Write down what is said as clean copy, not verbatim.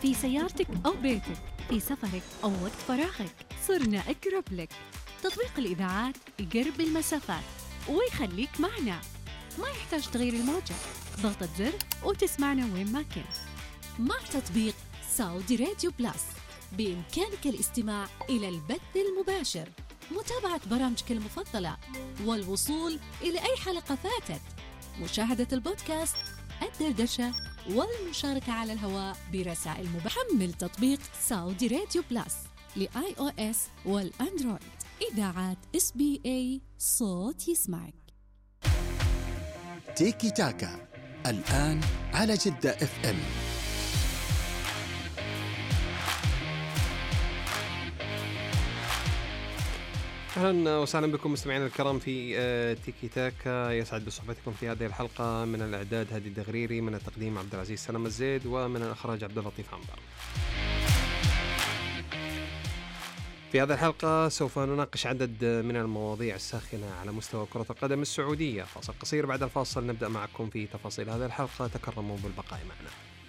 في سيارتك أو بيتك، في سفرك أو وقت فراغك، صرنا أقرب لك. تطبيق الإذاعات يقرب المسافات ويخليك معنا، ما يحتاج تغيير الموجة، ضغطة زر وتسمعنا وين ما كنت. مع تطبيق سعودي راديو بلاس بإمكانك الاستماع إلى البث المباشر، متابعة برامجك المفضلة، والوصول إلى أي حلقة فاتت، مشاهدة البودكاست، الدردشة، والمشاركة على الهواء برسائل حمل تطبيق سعودي راديو بلاس لآي أو إس والأندرويد. إذاعات SBA، صوت يسمعك. تيكي تاكا الآن على جدة FM. أهلا وسهلا بكم مستمعينا الكرام في تيكي تاكا. يسعد بصحبتكم في هذه الحلقة. من الإعداد هادي الدغريري، من التقديم عبد العزيز سلام الزيد، ومن الإخراج عبد اللطيف عنبر. في هذه الحلقة سوف نناقش عدد من المواضيع الساخنة على مستوى كرة القدم السعودية. فاصل قصير، بعد الفاصل نبدأ معكم في تفاصيل هذه الحلقة. تكرموا بالبقاء معنا.